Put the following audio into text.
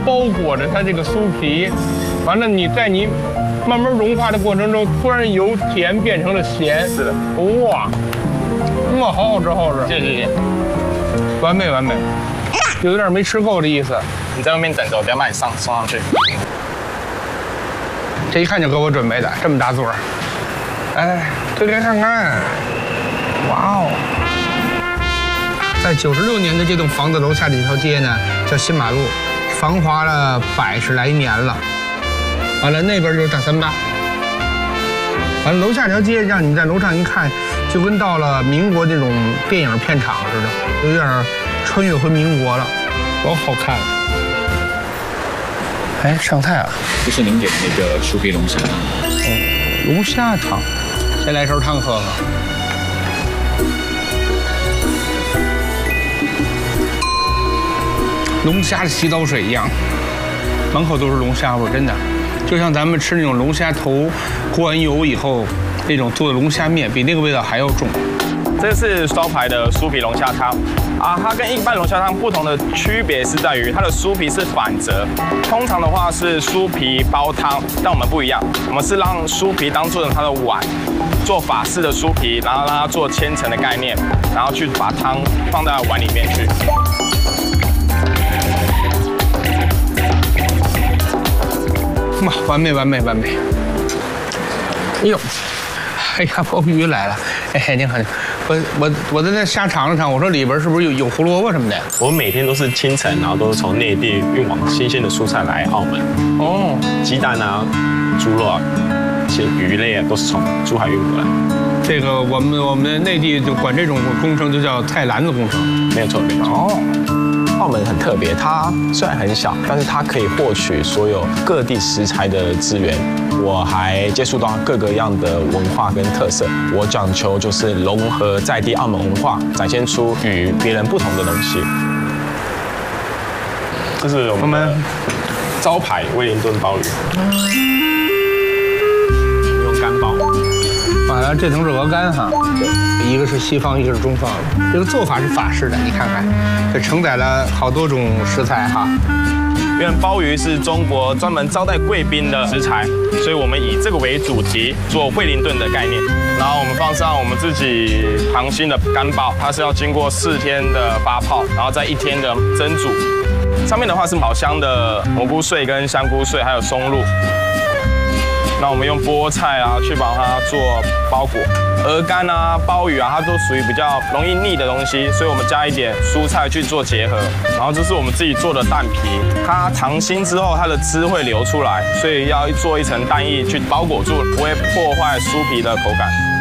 包裹着它这个酥皮，完了你在你慢慢融化的过程中，突然由甜变成了咸。 是的， 哇，哇，好好吃，好好吃， 谢谢。 完美完美，有点没吃够的意思。 你在外面等着，我等下把你送上去。 这一看就给我准备的，这么大座儿。哎，推开看看，哇哦！在96年的这栋房子楼下的一条街呢，叫新马路，繁华了110来年了。完了那边就是大三巴。完了楼下条街，让你在楼上一看，就跟到了民国那种电影片场似的，有点穿越回民国了，多好看！哎，上菜了。 这是您点的那个酥皮龙虾汤。 龙虾汤，先来勺汤喝喝。龙虾的洗澡水一样，满口都是龙虾味，真的，就像咱们吃那种龙虾头过完油以后那种做的龙虾面，比那个味道还要重。 这是招牌的酥皮龙虾汤啊，它跟一般龙虾汤不同的区别是在于它的酥皮是反折，通常的话是酥皮煲汤，但我们不一样，我们是让酥皮当做它的碗，做法式的酥皮，然后让它做千层的概念，然后去把汤放在碗里面去。 哇，完美完美完美！哎呦，哎呀，鲍鱼来了！哎，您好，我在那虾尝了尝，我说里边是不是有胡萝卜什么的？ 我们每天都是清晨，然后都是从内地运往新鲜的蔬菜来澳门。 哦， 鸡蛋啊、猪肉啊、一些鱼类啊，都是从珠海运过来。 这个我们内地就管这种工程就叫菜篮子工程。 没有错，没有错。 哦。 澳门很特别，它虽然很小，但是它可以获取所有各地食材的资源。我还接触到各个样的文化跟特色，我讲求就是融合在地澳门文化，展现出与别人不同的东西。这是我们招牌威灵顿鲍鱼，用干鲍。 啊，这层是鹅肝哈，一个是西方，一个是中方，这个做法是法式的，你看看，这承载了好多种食材哈。 因为鲍鱼是中国专门招待贵宾的食材，所以我们以这个为主题做惠灵顿的概念。然后我们放上我们自己溏心的干鲍，它是要经过4天的发泡，然后再1天的蒸煮。上面的话是好香的蘑菇碎跟香菇碎，还有松露。那我们用菠菜啊去把它做包裹，鹅肝啊、鲍鱼啊，它都属于比较容易腻的东西，所以我们加一点蔬菜去做结合。然后这是我们自己做的蛋皮，它溏心之后它的汁会流出来，所以要做一层蛋液去包裹住，不会破坏酥皮的口感。